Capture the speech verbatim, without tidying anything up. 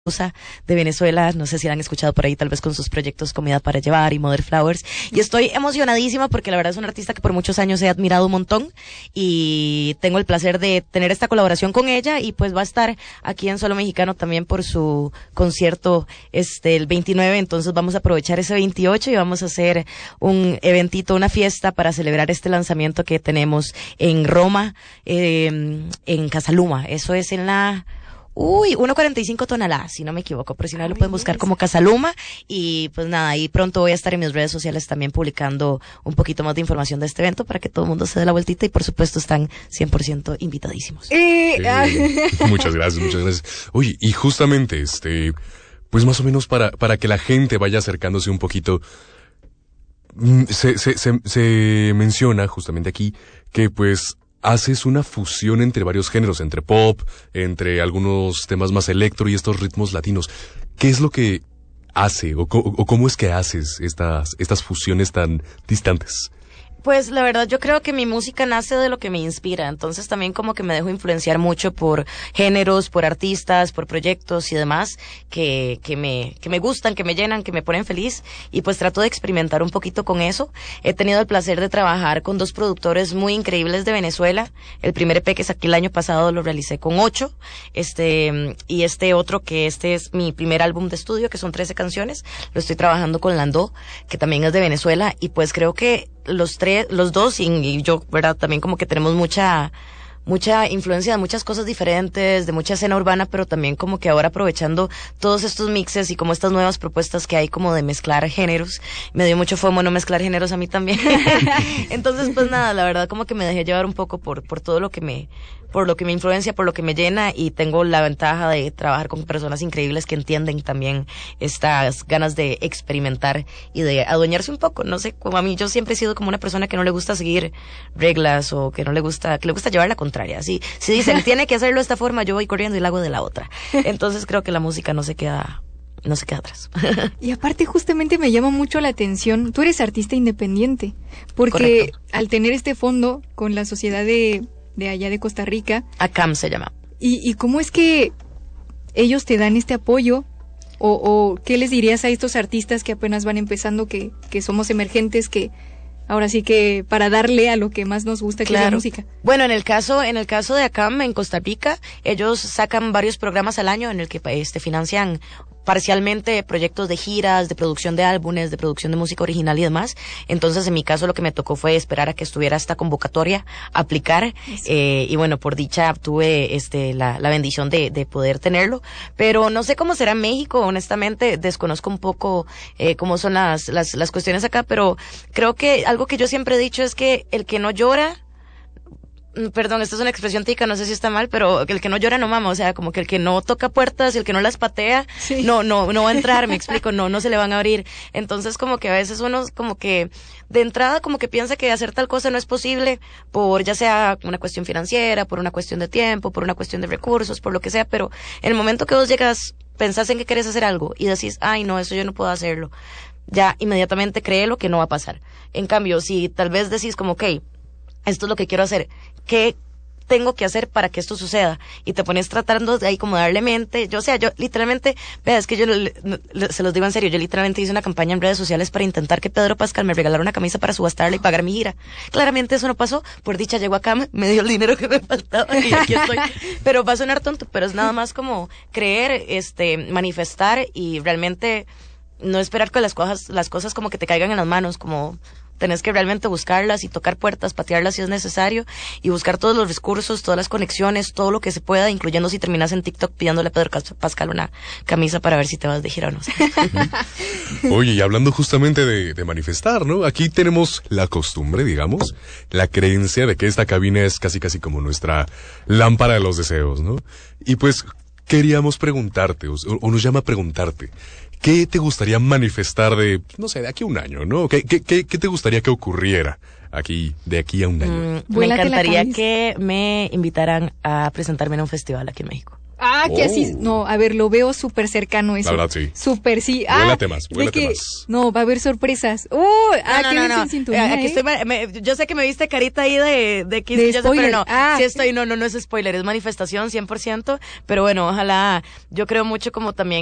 de Venezuela, no sé si la han escuchado por ahí, tal vez con sus proyectos Comida para Llevar y Mother Flowers, y estoy emocionadísima porque la verdad es una artista que por muchos años he admirado un montón y tengo el placer de tener esta colaboración con ella, y pues va a estar aquí en Solo Mexicano también por su concierto este el veintinueve, entonces vamos a aprovechar ese veintiocho y vamos a hacer un eventito, una fiesta para celebrar este lanzamiento que tenemos en Roma, eh, en Casaluma. Eso es en la Uy, uno cuarenta y cinco toneladas, si no me equivoco, pero si no, lo pueden buscar como Casaluma. Y pues nada, ahí pronto voy a estar en mis redes sociales también publicando un poquito más de información de este evento para que todo el mundo se dé la vueltita, y por supuesto están cien por ciento invitadísimos. Eh, eh, muchas gracias, muchas gracias. Oye, y justamente, este, pues más o menos para, para que la gente vaya acercándose un poquito, se, se, se, se menciona justamente aquí que pues haces una fusión entre varios géneros, entre pop, entre algunos temas más electro y estos ritmos latinos. ¿Qué es lo que hace o, o cómo es que haces estas, estas fusiones tan distantes? Pues la verdad yo creo que mi música nace de lo que me inspira, entonces también como que me dejo influenciar mucho por géneros, por artistas, por proyectos y demás que, que me, que me gustan, que me llenan, que me ponen feliz, y pues trato de experimentar un poquito con eso. He tenido el placer de trabajar con dos productores muy increíbles de Venezuela. El primer E P que saqué el año pasado lo realicé con Ocho, este, y este otro que este es mi primer álbum de estudio, que son trece canciones, lo estoy trabajando con Landó, que también es de Venezuela, y pues creo que los tres, los dos y, y yo, verdad, también como que tenemos mucha, mucha influencia de muchas cosas diferentes, de mucha escena urbana, pero también como que ahora aprovechando todos estos mixes y como estas nuevas propuestas que hay como de mezclar géneros. Me dio mucho fomo no mezclar géneros a mí también. Entonces, pues nada, la verdad como que me dejé llevar un poco por, por todo lo que me, por lo que me influencia, por lo que me llena, y tengo la ventaja de trabajar con personas increíbles que entienden también estas ganas de experimentar y de adueñarse un poco. No sé, como a mí yo siempre he sido como una persona que no le gusta seguir reglas o que no le gusta, que le gusta llevar la contraria. Así, si dicen tiene que hacerlo de esta forma, yo voy corriendo y lo hago de la otra. Entonces creo que la música no se queda no se queda atrás. Y aparte justamente me llama mucho la atención, tú eres artista independiente, porque Correcto. Al tener este fondo con la sociedad de de allá de Costa Rica. A C A M se llama. ¿Y, y cómo es que ellos te dan este apoyo? O, ¿O qué les dirías a estos artistas que apenas van empezando, que, que somos emergentes, que ahora sí que para darle a lo que más nos gusta, que claro. es la música? Bueno, en el caso, en el caso de A C A M en Costa Rica, ellos sacan varios programas al año en el que este financian parcialmente proyectos de giras, de producción de álbumes, de producción de música original y demás. Entonces, en mi caso, lo que me tocó fue esperar a que estuviera esta convocatoria, aplicar, eh, y bueno, por dicha tuve este la, la bendición de, de poder tenerlo. Pero no sé cómo será en México, honestamente, desconozco un poco eh, cómo son las, las, las cuestiones acá, pero creo que algo que yo siempre he dicho es que el que no llora, perdón, esta es una expresión tica, no sé si está mal, pero el que no llora no mama, o sea, como que el que no toca puertas y el que no las patea, sí. no, no, no va a entrar, me explico, no, no se le van a abrir. Entonces como que a veces uno como que de entrada como que piensa que hacer tal cosa no es posible por ya sea una cuestión financiera, por una cuestión de tiempo, por una cuestión de recursos, por lo que sea, pero en el momento que vos llegas, pensás en que querés hacer algo y decís, ay no, eso yo no puedo hacerlo, ya inmediatamente créelo que no va a pasar. En cambio, si tal vez decís como, ok, esto es lo que quiero hacer, ¿qué tengo que hacer para que esto suceda? Y te pones tratando de ahí como darle mente. Yo, o sea, yo literalmente, vea, es que yo le, le, se los digo en serio, yo literalmente hice una campaña en redes sociales para intentar que Pedro Pascal me regalara una camisa para subastarla y pagar mi gira. Claramente eso no pasó, por dicha llegó acá, me dio el dinero que me faltaba y aquí estoy. Pero va a sonar tonto, pero es nada más como creer, este, manifestar y realmente no esperar que las cosas, las cosas como que te caigan en las manos, como tenés que realmente buscarlas y tocar puertas, patearlas si es necesario, y buscar todos los recursos, todas las conexiones, todo lo que se pueda, incluyendo si terminas en TikTok pidiéndole a Pedro Pascal una camisa para ver si te vas de gira o no. Oye, y hablando justamente de, de manifestar, ¿no? Aquí tenemos la costumbre, digamos, la creencia de que esta cabina es casi casi como nuestra lámpara de los deseos, ¿no? Y pues queríamos preguntarte, o, o nos llama a preguntarte, ¿qué te gustaría manifestar de, no sé, de aquí a un año, ¿no? ¿Qué, qué, qué, qué te gustaría que ocurriera aquí, de aquí a un año. Mm, me Vuélate la encantaría cabeza. que me invitaran a presentarme en un festival aquí en México. Ah, que Oh. así. No, a ver, lo veo súper cercano eso. La verdad, sí. Súper, sí. Ah, Vuélate más, de vuélate que- más. No, va a haber sorpresas. ¡Oh! Ah, quédense en sintonía, Eh, Aquí ¿eh? estoy, me- me- yo sé que me viste carita ahí de, de Kiss, De yo sé, spoiler. pero no. Ah. Sí estoy, no, no, no es spoiler, es manifestación cien por ciento. Pero bueno, ojalá, yo creo mucho como también